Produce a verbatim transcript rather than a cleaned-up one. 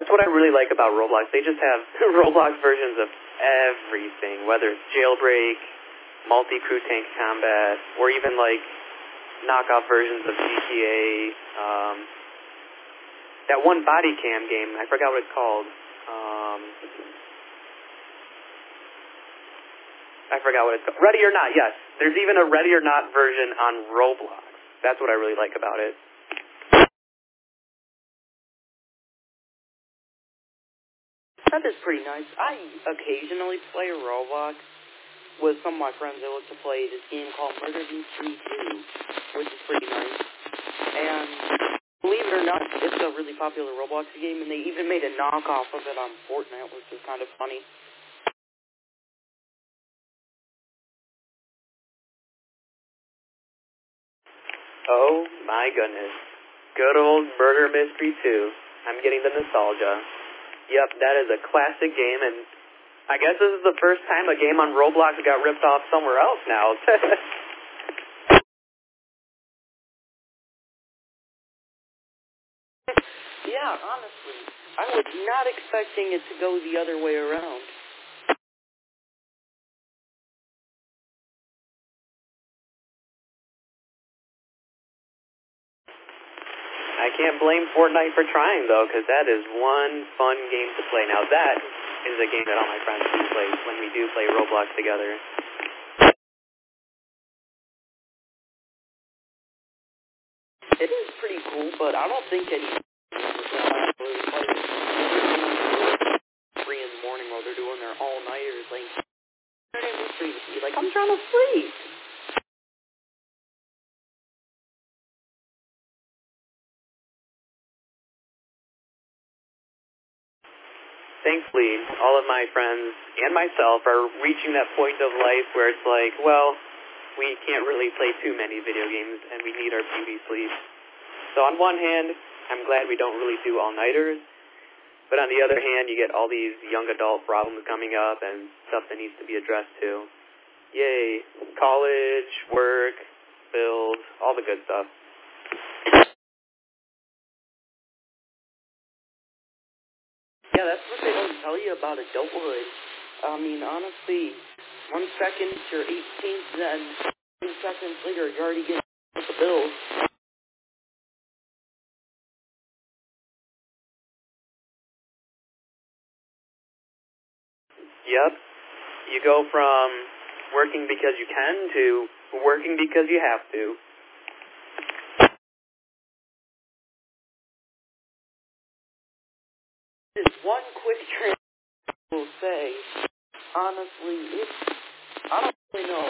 That's what I really like about Roblox. They just have Roblox versions of everything, whether it's Jailbreak, multi-crew tank combat, or even like knockoff versions of G T A. Um, that one body cam game, I forgot what it's called. Um, I forgot what it's called. Ready or Not, yes. There's even a Ready or Not version on Roblox. That's what I really like about it. That is pretty nice. I occasionally play Roblox with some of my friends. They like to play this game called Murder Mystery two, which is pretty nice. And believe it or not, it's a really popular Roblox game, and they even made a knockoff of it on Fortnite, which is kind of funny. Oh my goodness. Good old Murder Mystery two. I'm getting the nostalgia. Yep, that is a classic game, and I guess this is the first time a game on Roblox got ripped off somewhere else now. Yeah, honestly, I was not expecting it to go the other way around. I can't blame Fortnite for trying, though, because that is one fun game to play. Now, that is a game that all my friends do play when we do play Roblox together. It is pretty cool, but I don't think any three in the morning while they're doing their all-nighters, like, like, I'm trying to sleep. Thankfully, all of my friends and myself are reaching that point of life where it's like, well, we can't really play too many video games, and we need our beauty sleep. So on one hand, I'm glad we don't really do all-nighters, but on the other hand, you get all these young adult problems coming up and stuff that needs to be addressed too. Yay, college, work, bills, all the good stuff. Yeah, that's what they don't tell you about adulthood. I mean, honestly, one second you're eighteen, then two seconds later you're already getting the bills. Yep. You go from working because you can to working because you have to. Just one quick trend will say, honestly, it's, I don't really know.